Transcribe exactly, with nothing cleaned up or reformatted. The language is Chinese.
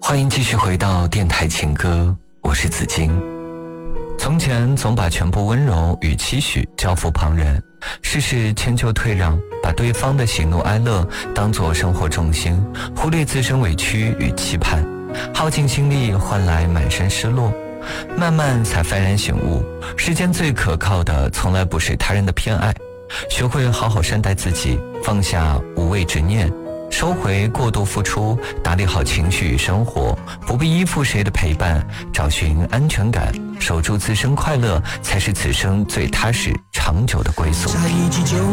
欢迎继续回到电台情歌，我是子金。从前总把全部温柔与期许交付旁人，事事迁就退让，把对方的喜怒哀乐当作生活重心，忽略自身委屈与期盼，耗尽心力换来满身失落。慢慢才幡然醒悟，世间最可靠的从来不是他人的偏爱，学会好好善待自己，放下无谓执念，收回过度付出，打理好情绪与生活，不必依附谁的陪伴，找寻安全感，守住自身快乐，才是此生最踏实长久的归宿。